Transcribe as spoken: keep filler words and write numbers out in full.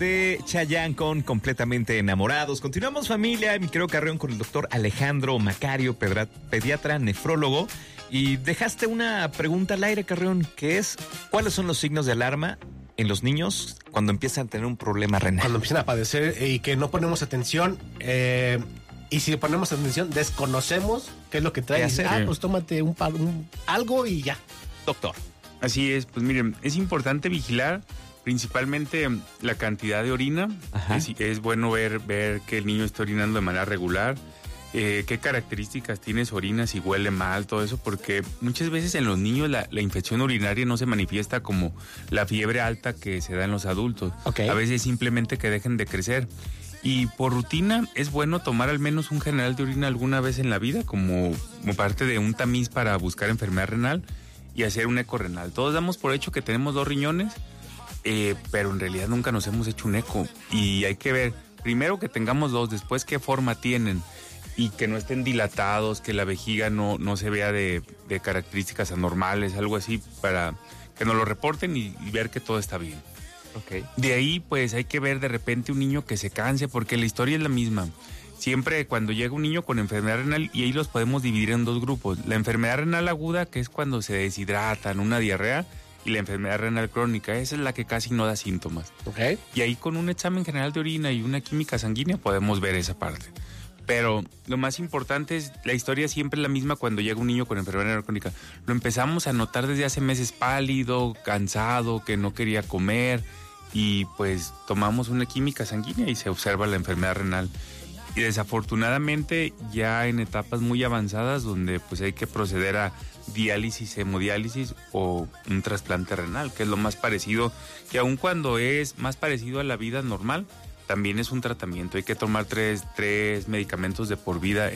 De Chayanne con Completamente Enamorados. Continuamos, familia, mi querido Carreón, con el doctor Alejandro Macario, pedra, pediatra nefrólogo. Y dejaste una pregunta al aire, Carreón, que es: ¿cuáles son los signos de alarma en los niños cuando empiezan a tener un problema renal? Cuando empiezan a padecer y que no ponemos atención, eh, y si ponemos atención, desconocemos qué es lo que trae. ¿Qué Y dice, hacer? ah, pues tómate un, un algo y ya. Doctor. Así es, pues miren, es importante vigilar principalmente la cantidad de orina. Es, es bueno ver, ver que el niño está orinando de manera regular, eh, qué características tiene su orina, si huele mal, todo eso, porque muchas veces en los niños la, la infección urinaria no se manifiesta como la fiebre alta que se da en los adultos. Okay. A veces simplemente que dejen de crecer. Y por rutina es bueno tomar al menos un general de orina alguna vez en la vida, como, como parte de un tamiz para buscar enfermedad renal y hacer un eco renal. Todos damos por hecho que tenemos dos riñones, Eh, pero en realidad nunca nos hemos hecho un eco y hay que ver primero que tengamos dos, después qué forma tienen y que no estén dilatados, que la vejiga no, no se vea de, de características anormales, algo así, para que nos lo reporten y, y ver que todo está bien. Okay. De ahí pues hay que ver de repente un niño que se canse, porque la historia es la misma. Siempre cuando llega un niño con enfermedad renal, y ahí los podemos dividir en dos grupos: la enfermedad renal aguda, que es cuando se deshidratan, una diarrea, y la enfermedad renal crónica, esa es la que casi no da síntomas. Okay. Y ahí con un examen general de orina y una química sanguínea podemos ver esa parte. Pero lo más importante es, la historia siempre es la misma cuando llega un niño con enfermedad renal crónica. Lo empezamos a notar desde hace meses pálido, cansado, que no quería comer, y pues tomamos una química sanguínea y se observa la enfermedad renal. Y desafortunadamente ya en etapas muy avanzadas donde pues hay que proceder a diálisis, hemodiálisis o un trasplante renal, que es lo más parecido, que aun cuando es más parecido a la vida normal, también es un tratamiento. Hay que tomar tres, tres medicamentos de por vida